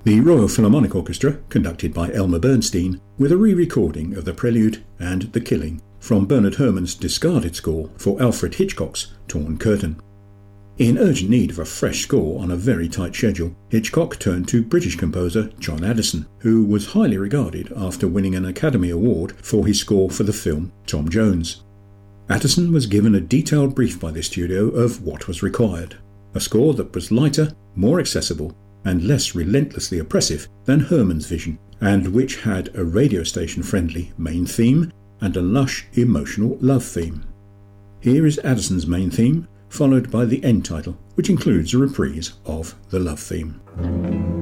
The Royal Philharmonic Orchestra, conducted by Elmer Bernstein, with a re-recording of the Prelude and The Killing from Bernard Herrmann's discarded score for Alfred Hitchcock's Torn Curtain. In urgent need of a fresh score on a very tight schedule, Hitchcock turned to British composer John Addison, who was highly regarded after winning an Academy Award for his score for the film Tom Jones. Addison was given a detailed brief by the studio of what was required, a score that was lighter, more accessible, and less relentlessly oppressive than Herrmann's vision, and which had a radio station-friendly main theme and a lush, emotional love theme. Here is Addison's main theme, followed by the end title, which includes a reprise of the love theme.